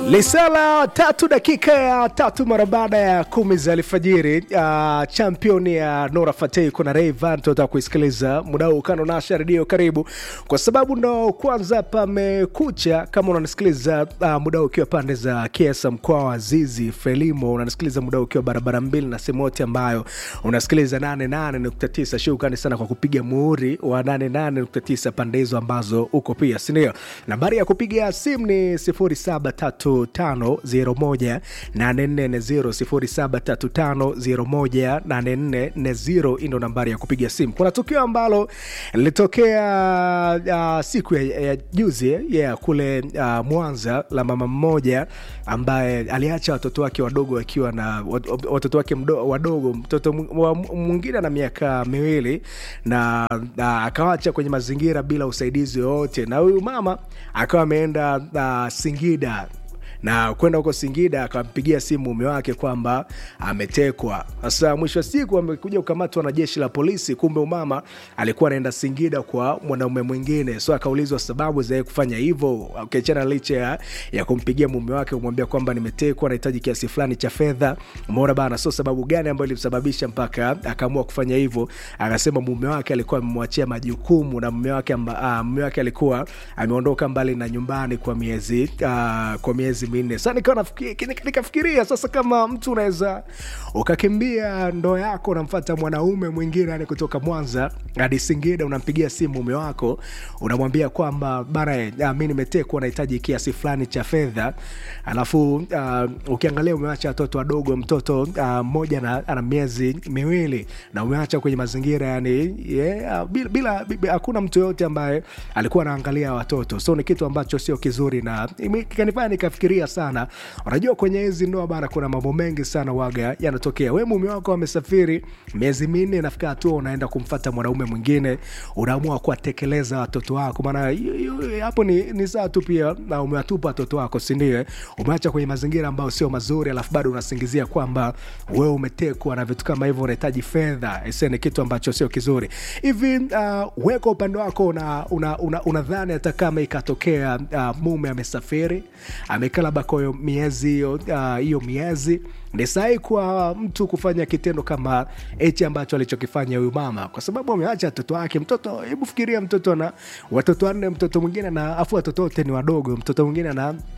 Lisala 3 dakika ya 3 mara baada ya 10 za alfajiri. Champion ya Nora Fatei kuna Rayvan tuta kuisikiliza muda huu kano na radio. Karibu kwa sababu ndo kwanza pamekucha. Kama unanisikiliza muda huu ukiwa pande za Kiesa mkoa wa Zizi Frelimo, unanisikiliza muda huu ukiwa barabara mbili na sehemu yote ambayo unasikiliza 88.9. Shukrani sana kwa kupiga muhuri wa 88.9 pande hizo ambazo uko pia, si ndio? Nambari ya kupiga simu ni 0735018440. Ino nambari ya kupiga simu. Kuna tukio ambalo lilitokea siku ya juzi kule Mwanza la mama mmoja ambaye aliacha watoto wake wadogo wakiwa na watoto wake wadogo, mtoto mwingine na miaka 2 na akawacha kwenye mazingira bila usaidizi wote, na huyu mama akawa ameenda Singida, na kwenda huko Singida akampigia simu mume wake kwamba ametekwa. Sasa mwisho wa siku amekuja kukamatwa na jeshi la polisi, kumbe mama alikuwa anaenda Singida kwa mwanaume mwingine. So akaulizwa sababu za kufanya hivyo, ukiachana licha ya kumpigia mume wake kumwambia kwamba nimetekwa, nahitaji kiasi fulani cha fedha. Umeona bana, so sababu gani ambayo ilimsababisha mpaka akaamua kufanya hivyo? Akasema mume wake alikuwa amemwachia majukumu, na mume wake alikuwa ameondoka mbali na nyumbani kwa miezi 4. Sasa nikafikiria sasa, kama mtu unaweza ukakimbia ndoa yako, unamfuata mwanaume mwingine yani kutoka Mwanza hadi Singida, unampigia simu mume wako, unamwambia kwamba bana mimi nimetekwa, nahitaji kiasi fulani cha fedha. Alafu ukiangalia umeacha watoto wadogo, mtoto mmoja ana miezi 2 na umeacha kwenye mazingira yani bila hakuna mtu yote ambaye alikuwa anaangalia watoto. So ni kitu ambacho sio kizuri, na kanifanya nikafikiria sana. Unajua kwenye hizi ndoa bana kuna mambo mengi sana waga yanatokea. Wewe mume wako amesafiri miezi 4, nafika hatua unaenda kumfuata mwanaume mwingine, unaamua kuwatekeleza watoto wako. Maana hapo ni saa tu pia na umewatupa watoto wako, si ndio? Umeacha kwenye mazingira ambayo sio mazuri, alafu bado unasingizia kwamba wewe umetekwa na vitu kama hivyo, unahitaji fedha. Hiyo ni kitu ambacho sio kizuri. Hivi wewe kwa upande wako unadhani hata kama ikatokea mume amesafiri, amekala bako miezi hiyo miezi, ni sahihi kwa mtu kufanya kitendo kama hichi ambacho alichokifanya huyu mama? Kwa sababu ameacha watoto wake. Mtoto, hebu fikiria, mtoto na watoto 4, mtoto mwingine na afu watoto wote ni wadogo, mtoto mwingine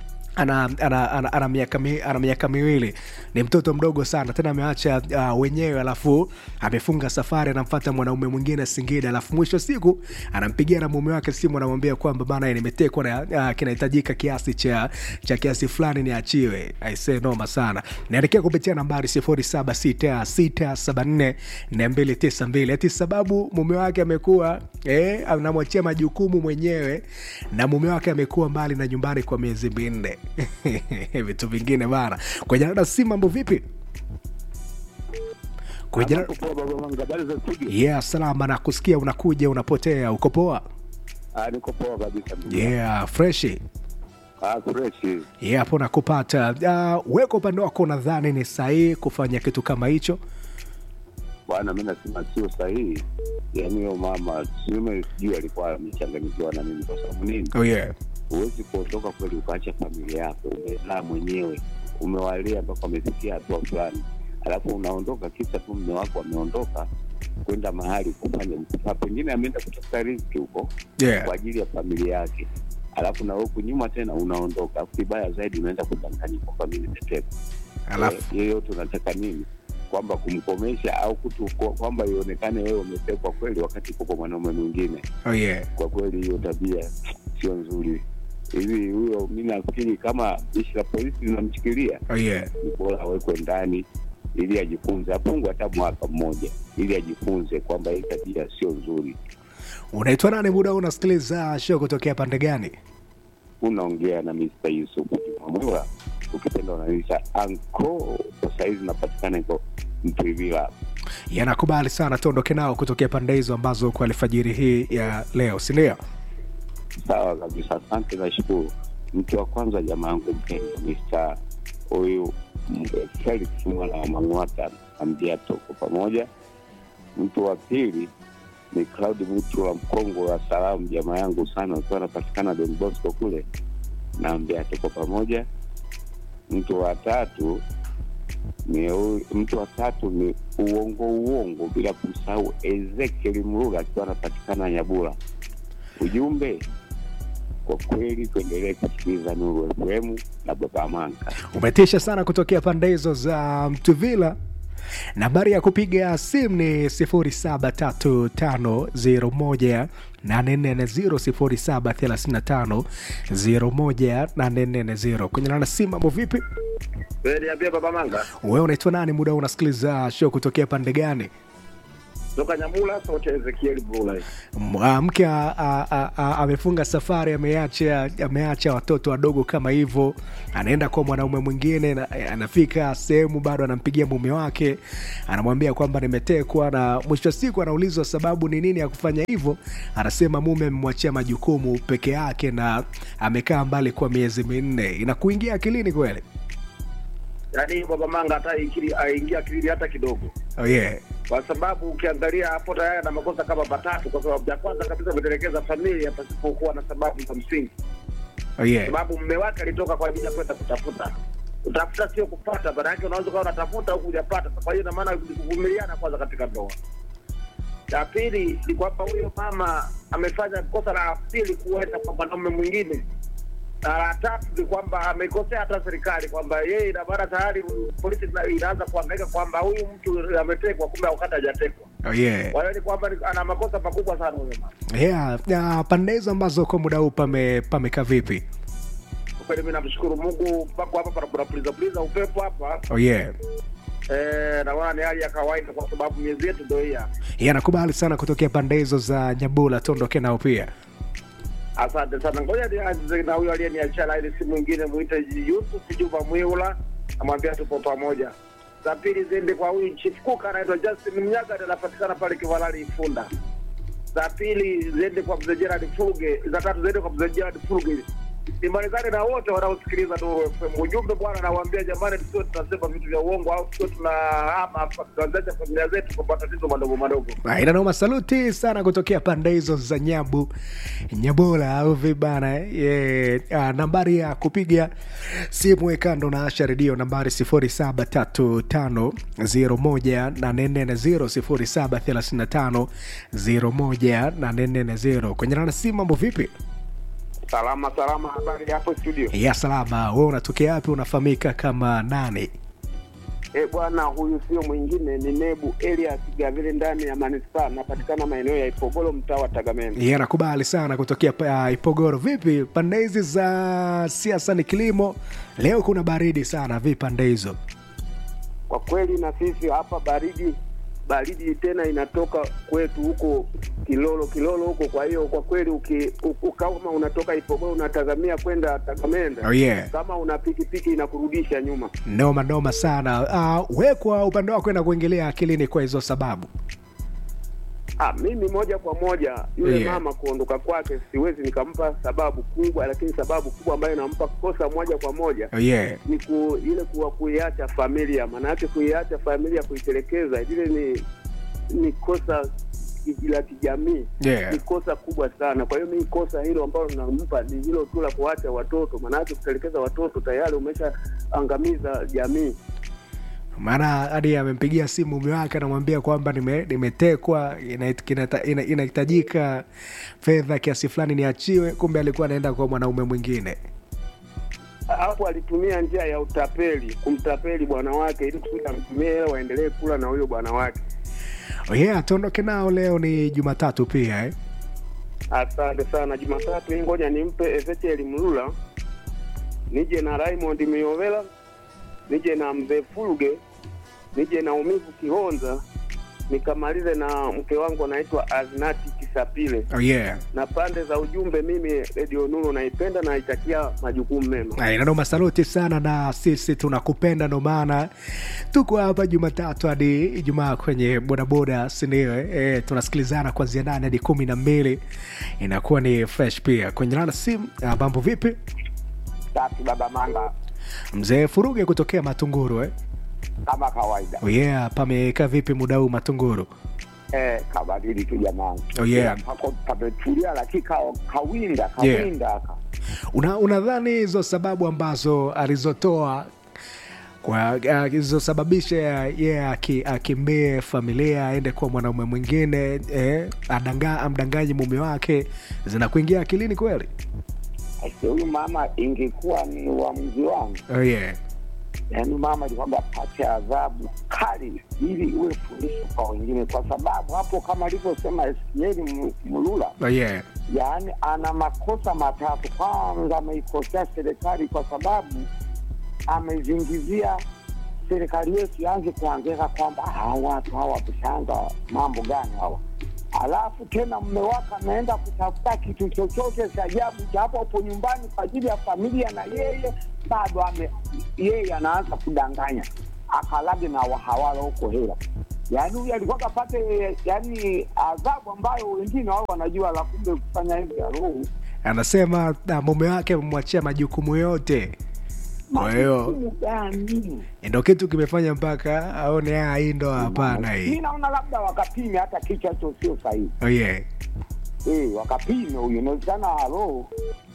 ana miaka 2, ni mtoto mdogo sana, tena ameacha wenyewe, alafu amefunga safari, anamfuata mwanaume mwingine Singida, alafu mwisho siku anampigia na mume wake simu, anamwambia kwamba bana nimetekwa na kinahitajika kiasi cha kiasi fulani niachiwe. I say noma sana. Naelekea kupitia nambari 0766744292. Eti sababu mume wake amekuwa anamwachia majukumu mwenyewe, na mume wake amekuwa mbali na nyumbani kwa miezi 4. Vitu vingine bana. Kwa jana si mambo vipi? Kwa jana salama, na kusikia unakuja unapotea. Uko poa? Niko poa kabisa. Fresh. Fresh. Hapo nakupata. Wewe kwa upande wako unadhani ni sahihi kufanya kitu kama hicho? Bwana, mimi nasema sio sahihi. Yaani huyo mama sijui alikuwa amechanganyikiwa na mimi, kwa sababu nini? Huwezi kuondoka kweli ukaacha familia yako, umezaa mwenyewe, umewalea mpaka wamefikia hatua fulani, alafu unaondoka kisa tu mume wako ameondoka kwenda mahali kufanya msifa, pengine ameenda kutafuta riziki huko kwa ajili ya familia yake, alafu na wewe kunyuma tena unaondoka. Kibaya zaidi unaenda kudanganya kwa familia tetepo. Alafu yeyote unataka nini? Kwamba kumkomesha au kwamba ionekane wewe umetekwa kweli wakati uko mwanaume mwingine. Kwa kweli hiyo tabia sio nzuri. Hivi huyo mimi nafikiri kama jeshi la polisi linamshikilia, ni bora awekwe ndani ili ajifunze, afungwe hata mwaka mmoja ili ajifunze kwamba hii tabia sio nzuri. Unaitwa nani muda unasikiliza show kutokea pande gani? Unaongea na Mr. Yusuf Mwamura, ukipenda unaniita Anko. Sasa hizi napatikana kwa Mtwivila. Nakubali sana, tuondoke nao kutokea pande hizo ambazo kwa alfajiri hii ya leo, si ndio? Sawa kabisa, asante na shukuru. Mtu wa kwanza jamaa yangu mpendwa Mr. huyu Felix Mwana wa Mangwata, ambia tuko pamoja. Mtu wa pili ni Cloud mtu wa Mkongo wa Salamu, jamaa yangu sana, ukiwa anapatikana Don Bosco kule, naambia tuko pamoja. mtu wa tatu ni uongo bila kumsahau Ezekiel Mlula akiwa anapatikana Nyabula. Ujumbe kwa kweli tuendelee kusikiliza Nuru FM na Baba Manka. Umetisha sana kutokea pande hizo za Mtuvila. Nambari ya kupiga simu ni 0735018440 0735018440. Kwenye nana simu mambo vipi? Niambie Baba Manga. Wewe unaitwa nani, muda unasikiliza show kutokea pande gani? Toka Nyamula, sauti Ezekiel Mlula. Mke amefunga safari, ameacha watoto wadogo kama hivyo, anaenda kwa mwanaume mwingine na anafika sehemu bado anampigia mume wake, anamwambia kwamba nimetekwa, na mwisho siku anaulizwa sababu ni nini ya kufanya hivyo, anasema mume amemwachia majukumu peke yake na amekaa mbali kwa miezi 4. Inakuingia akilini kweli? Yaani Baba Manga hata aingia akili hata kidogo. Oh yeah. Kwa sababu ukiangalia hapo tayari na makosa kama matatu. Kwa sababu ya kwanza kabisa kutelekeza familia pasipokuwa na sababu za msingi. Oh yeah. Sababu mume wake alitoka kwa ajili ya kwenda kutafuta. Utafuta sio kupata, baada yake unaweza kuwa unatafuta au hujapata. Kwa hiyo ina maana kuvumiliana kwanza katika ndoa. La pili ni kwamba huyo mama amefanya kosa la pili kuenda kwa mwanaume mwingine. Na la tatu ni kwamba amekosea hata serikali kwamba yeye ina maana tayari polisi inaanza kuhangaika kwamba huyu mtu ametekwa, kumbe wakati hajatekwa. Oh yeah. Kwa hiyo ni kwamba ana makosa makubwa sana huyo mama. Yeah, pande hizo ambazo kwa muda huu pamekaa vipi? Kweli mimi namshukuru Mungu pako hapa para puliza upepo hapa. Oh yeah. Naona ni hali ya kawaida kwa sababu miezi yetu ndio hii. Yeah, nakubali sana kutokea pande hizo za Nyabula, tuondoke nao pia. Asante sana. Ngoja nianze na huyo aliyeniacha ile simu nyingine, muite Yusuf Juma Mwila, amwambia tupo pamoja. Za pili ziende kwa huyu Chief Cook anaitwa Justin Mnyaga, anapatikana pale Kivalali Ifunda. Za pili ziende kwa Mzee Gerard Fuge, za tatu ziende kwa Mzee Gerard Fuge. Nimalizane na wote wanaosikiliza Nuru FM. Ujumbe bwana, nawaambia jamani, sio tunasema vitu vya uongo au sio tunahama tuanzaje familia zetu kwa matatizo madogo. Ina noma, saluti sana kutokea pande hizo za Nyabola au vibana. Nambari ya kupiga simu ekando na Asha Radio, nambari 0735018440 0735018440. Kwenye nana simu mambo vipi? Salama, habari hapo studio? Ya salama. Wewe unatokea wapi, unafahamika kama nani? Bwana, huyu sio mwingine ni Nebu Elias Gavile ndani ya Manispaa, napatikana maeneo ya Ipogoro, mtaa wa Tagamenda. Nakubali sana kutokea Ipogoro. Vipi pande hizi za siasa ni kilimo? Leo kuna baridi sana, vipi pande hizo? Kwa kweli na sisi hapa baridi tena inatoka kwetu huko Kilolo huko. Kwa hiyo kwa kweli kama unatoka Ipogoro unatazamia kwenda Tagamenda, oh yeah, kama una pikipiki inakurudisha nyuma. Noma sana. Wewe kwa upande wako kwenda kuingilia akilini kwa hizo sababu? Mimi moja kwa moja yule mama kuondoka kwake siwezi nikampa sababu kubwa, lakini sababu kubwa ambayo nampa kosa moja kwa moja ni kuiacha familia. Maana yake kuiacha familia, kuitelekeza, ile ni kosa la kijamii, ni kosa kubwa sana. Kwa hiyo mimi kosa hilo ambalo nampa ni hilo tu la kuacha watoto. Maana yake kutelekeza watoto tayari umeshaangamiza jamii. Maana hadi amempigia simu mume wake anamwambia kwamba nimetekwa, inahitajika fedha kiasi fulani niachiwe, kumbe alikuwa anaenda kwa mwanaume mwingine. Hapo alitumia njia ya utapeli, kumtapeli bwana wake ili kusudi amtumie hela waendelee kula na huyo bwana wake. Tuondoke nao, leo ni Jumatatu pia Asante sana. Jumatatu ngoja nimpe Ezekiel Mlula, nije na Raymond Miyovela, nije na Mzee Fuge, nije na Umivu Kihonza, nikamalize na mke wangu anaitwa Aznati Kisapile. Na pande za ujumbe, mimi Radio Nuru naipenda na naitakia majukumu mema. Inanoma, saluti sana, na sisi tunakupenda, ndo maana tuko hapa Jumatatu hadi Ijumaa kwenye bodaboda, si ndio? Tunasikilizana kuanzia 8 hadi 12, inakuwa ni fresh pia. Kwenye nana simu, mambo vipi? Safi Baba Manga. Mzee Furuge kutokea Matunguru kama kawaida. Pamekaa vipi muda huu Matunguru? Kabadili tu jamani. Pako pametulia, lakini kawinda. Unadhani hizo sababu ambazo alizotoa kwa zilizosababisha yeye akimbie familia aende kwa mwanaume mwingine, amdanganyi mume wake, zinakuingia akilini kweli? Huyu mama ingekuwa ni uamuzi wangu, yaani mama alikwamba apate adhabu kali ili iwe fundisho kwa wengine, kwa sababu hapo kama alivyosema Ezekieli Mulula, yaani ana makosa matatu. Kwanza ameikosea serikali kwa sababu amezingizia serikali yetu ianze kuangeka kwamba watu hawa wameshaanza mambo gani hawa. Alafu tena mume wake ameenda kutafuta kitu chochote cha ajabu cha hapo nyumbani kwa ajili ya familia, na yeye bado yeye anaanza kudanganya akalage na wahawala huko hela. Yaani huyu alikuwa kapate yaani adhabu ambayo wengine wao wanajua, la kumbe kufanya hivi roho. Anasema mume wake amemwachia majukumu yote. Kwa hiyo ndio kitu kimefanya mpaka aone hii ndo hapana hii. Mimi naona labda wakapime hata kichwa hicho sio sahihi. Wakapime huyo inawezekana roho.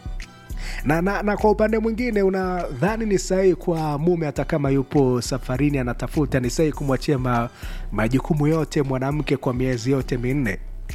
Na kwa upande mwingine unadhani ni sahihi kwa mume hata kama yupo safarini anatafuta, ni sahihi kumwachia majukumu yote mwanamke kwa miezi yote 4?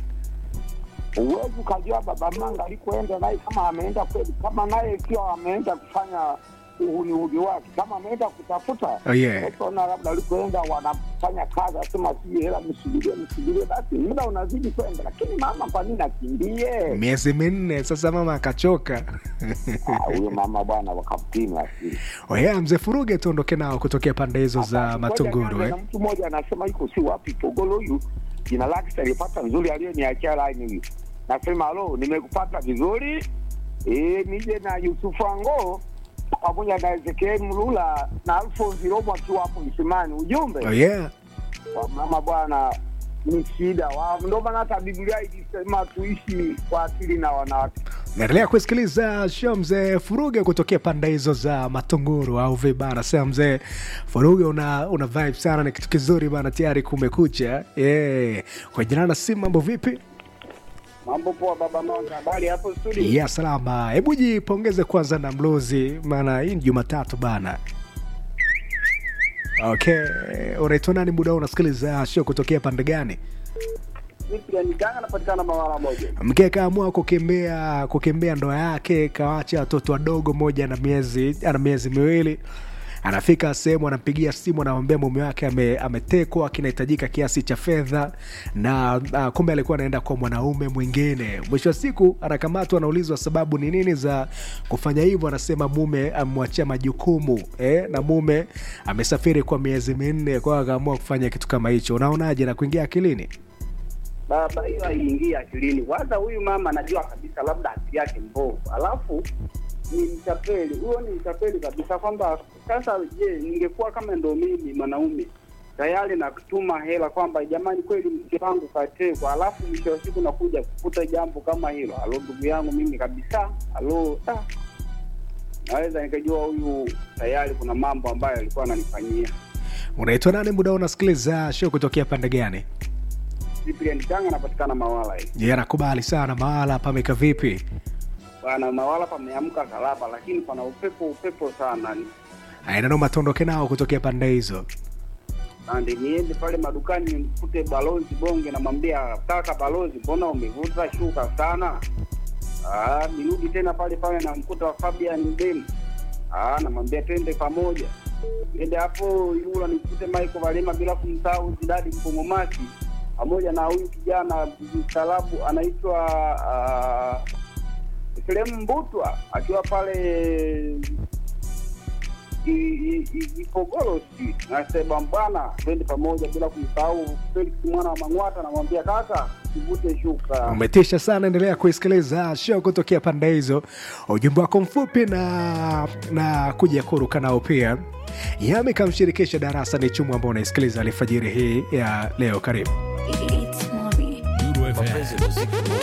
Uwezo kujua baba manga alikoenda naye kama ameenda kweli, kama naye ikiwa ameenda kufanya uhuni wake, kama ameenda kutafuta. Unaona labda alikoenda wanafanya kazi, asema si hela msubirie basi muda unazidi kwenda, lakini mama kwa nini akimbie miezi 4? Sasa mama akachoka. Huyo mama bwana wakapima asili. Mzee Furuge, tuondoke nao kutokea pande hizo za Matunguru. Mtu mmoja anasema yuko si wapi Togolo, huyu jina lake alipata nzuri, aliyeniachia line hii. Nasema nimekupata vizuri. Nije na Yusufu Ango pamoja na Ezekiel Mulula na Alphonse Robo akiwa hapo Msimani. Ujumbe kwa mama bwana ni shida wao, ndio maana hata Biblia ilisema tuishi kwa akili na wanawake. Naendelea kusikiliza show Mzee Furuge kutokea pande hizo za Matunguru au vibana. Sasa Mzee Furuge una vibe sana, ni kitu kizuri bana, tayari kumekucha. Kwa jina na simu, mambo vipi? Mambo poa baba Manga, habari hapo studio? Salama. Hebu jipongeze kwanza na mlozi, maana hii ni Jumatatu bana. Unaitwa nani, muda unasikiliza show kutokea pande gani? Mimi Nitanga napatikana Mawala moja. Mke kaamua kukimbia ndoa yake, kaacha watoto wadogo, moja ana miezi 2. Anafika sehemu, anampigia simu, anamwambia mume wake ametekwa, kinahitajika kiasi cha fedha, na kumbe alikuwa anaenda kwa mwanaume mwingine. Mwisho wa siku anakamatwa, anaulizwa sababu ni nini za kufanya hivyo. Anasema mume amemwachia majukumu, na mume amesafiri kwa miezi 4, kwa akaamua kufanya kitu kama hicho. Unaonaje, na kuingia akilini? Baba, hiyo haingia akilini. Kwanza huyu mama anajua kabisa labda haki yake mbovu. Alafu ni mtapeli. Huyo ni mtapeli kabisa, kwamba sasa ningekuwa kama ndo mimi mwanaume tayari na kutuma hela kwamba jamani kweli mke wangu katekwa, alafu mwisho wa siku nakuja kukuta jambo kama hilo. Ndugu yangu mimi kabisa. Naweza nikajua huyu tayari kuna mambo ambayo alikuwa ananifanyia. Unaitwa nani, muda unasikiliza show kutokea pande gani? Nitanga napatikana Mawala hii. Nakubali sana. Mawala pameka vipi? Bwana Mawala pameamka salama, lakini pana upepo sana. Ndio matondoke nao kutokea pande hizo. Ndio niende pale madukani nimkute balozi bonge, namwambia kaka balozi, mbona umevuta shuka sana? Nirudi tena pale namkuta Fabian Mbemu. Namwambia twende pamoja. Nende hapo yule nikute Michael Valema, bila kumsahau Zidadi Mpongomasi, pamoja na huyu kijana mstaarabu anaitwa Selemu Mbutwa akiwa pale Ipogoro. Nasema bwana twende pamoja, bila kumsahau Felix mwana wa Mangwata, namwambia kaka sivute shuka. Umetisha sana. Endelea kusikiliza show kutokea pande hizo. Ujumbe wako mfupi na kuja kuruka nao pia. Yami kamshirikisha darasa ni chumu ambao unaisikiliza alfajiri hii ya leo. Karibu. It's Mobi.